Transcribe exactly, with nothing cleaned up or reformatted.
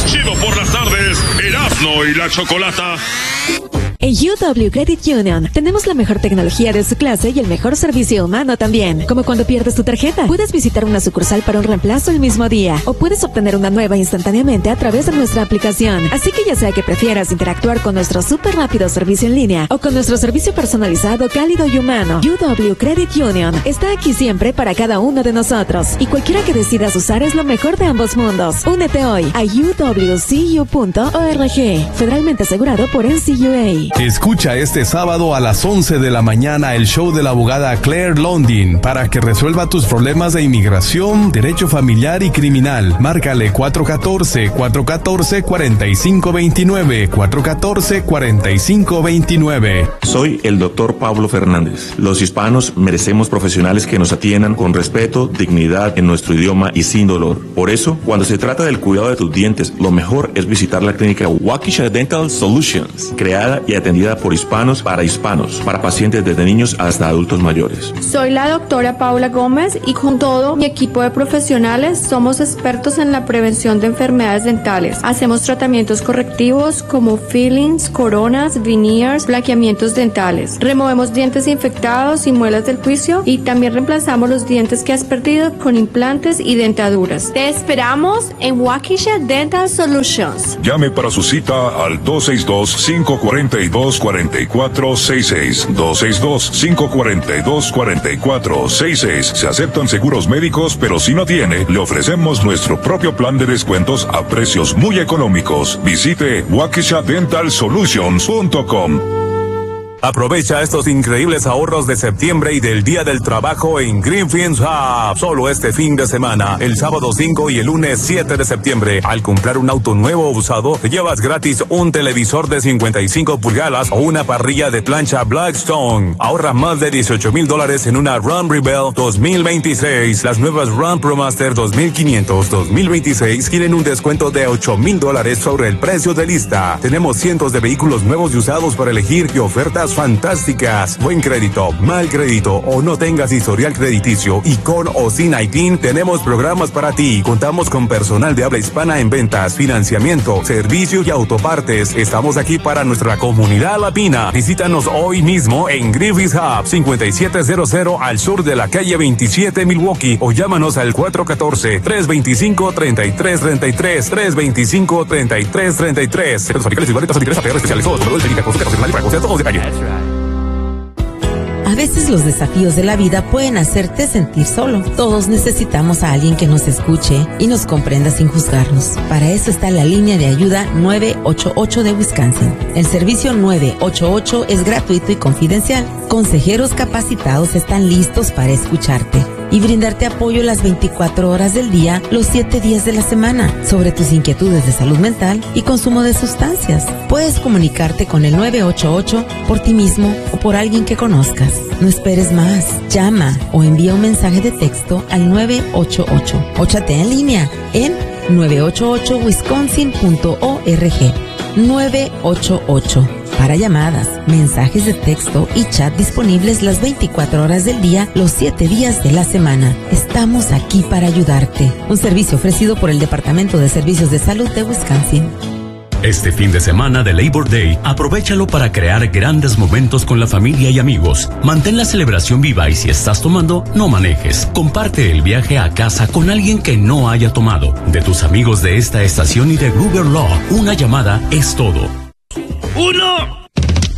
chido por las tardes, Erasmo y la Chocolata. En U W Credit Union tenemos la mejor tecnología de su clase y el mejor servicio humano también. Como cuando pierdes tu tarjeta, puedes visitar una sucursal para un reemplazo el mismo día o puedes obtener una nueva instantáneamente a través de nuestra aplicación. Así que ya sea que prefieras interactuar con nuestro súper rápido servicio en línea o con nuestro servicio personalizado, cálido y humano, U W Credit Union está aquí siempre para cada uno de nosotros y cualquiera que decidas usar es lo mejor de ambos mundos. Únete hoy a u w c u punto org, federalmente asegurado por N C U A. Escucha este sábado a las once de la mañana el show de la abogada Claire Londin para que resuelva tus problemas de inmigración, derecho familiar y criminal. Márcale cuatro uno cuatro, cuatro uno cuatro, cuatro cinco dos nueve, cuatro uno cuatro, cuatro cinco dos nueve. Soy el doctor Pablo Fernández. Los hispanos merecemos profesionales que nos atiendan con respeto, dignidad en nuestro idioma y sin dolor. Por eso, cuando se trata del cuidado de tus dientes, lo mejor es visitar la clínica Waukesha Dental Solutions, creada y atendida por hispanos para hispanos, para pacientes desde niños hasta adultos mayores. Soy la doctora Paula Gómez y con todo mi equipo de profesionales somos expertos en la prevención de enfermedades dentales. Hacemos tratamientos correctivos como fillings, coronas, veneers, blanqueamientos dentales. Removemos dientes infectados y muelas del juicio y también reemplazamos los dientes que has perdido con implantes y dentaduras. Te esperamos en Waukesha Dental Solutions. Llame para su cita al dos seis dos, cinco cuatro dos, cuatro cuatro seis seis, dos seis dos, cinco cuatro dos, cuatro cuatro seis seis. Se aceptan seguros médicos, pero si no tiene, le ofrecemos nuestro propio plan de descuentos a precios muy económicos. Visite waukesha dental solutions punto com. Aprovecha estos increíbles ahorros de septiembre y del Día del Trabajo en Greenfields Hub. Solo este fin de semana, el sábado cinco y el lunes siete de septiembre. Al comprar un auto nuevo o usado, te llevas gratis un televisor de cincuenta y cinco pulgadas o una parrilla de plancha Blackstone. Ahorra más de dieciocho mil dólares en una Ram Rebel dos mil veintiséis. Las nuevas Ram ProMaster dos mil quinientos dos mil veintiséis tienen un descuento de ocho mil dólares sobre el precio de lista. Tenemos cientos de vehículos nuevos y usados para elegir y ofertas fantásticas. Buen crédito, mal crédito o no tengas historial crediticio y con o sin I T I N tenemos programas para ti. Contamos con personal de habla hispana en ventas, financiamiento, servicio y autopartes. Estamos aquí para nuestra comunidad latina. Visítanos hoy mismo en Greenfields Hub cincuenta y siete cero cero al sur de la calle veintisiete Milwaukee o llámanos al cuatro uno cuatro, tres dos cinco, tres tres tres tres, tres dos cinco, tres tres tres tres. Secretos fabricantes y varitas de interés especializados. Productos técnicos, consulta profesional para conocer todos los detalles. A veces los desafíos de la vida pueden hacerte sentir solo. Todos necesitamos a alguien que nos escuche y nos comprenda sin juzgarnos. Para eso está la línea de ayuda nueve ocho ocho de Wisconsin. El servicio nueve ocho ocho es gratuito y confidencial. Consejeros capacitados están listos para escucharte y brindarte apoyo las veinticuatro horas del día, los siete días de la semana, sobre tus inquietudes de salud mental y consumo de sustancias. Puedes comunicarte con el nueve ocho ocho por ti mismo o por alguien que conozcas. No esperes más. Llama o envía un mensaje de texto al nueve ocho ocho o chatea en línea en nueve ocho ocho wisconsin punto org. nueve ocho ocho. Para llamadas, mensajes de texto y chat disponibles las veinticuatro horas del día, los siete días de la semana. Estamos aquí para ayudarte. Un servicio ofrecido por el Departamento de Servicios de Salud de Wisconsin. Este fin de semana de Labor Day, aprovéchalo para crear grandes momentos con la familia y amigos. Mantén la celebración viva y si estás tomando, no manejes. Comparte el viaje a casa con alguien que no haya tomado. De tus amigos de esta estación y de Gruber Law, una llamada es todo. Uno,